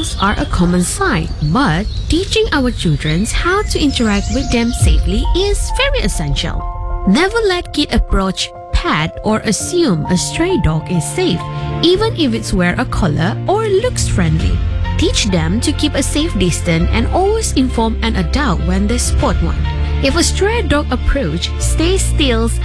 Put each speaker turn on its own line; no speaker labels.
animals are a common sight, but teaching our children how to interact with them safely is very essential. Never let kid approach, pet, or assume a stray dog is safe, even if it's wear a collar or looks friendly. Teach them to keep a safe distance and always inform an adult when they spot one. If a stray dog approach, stay still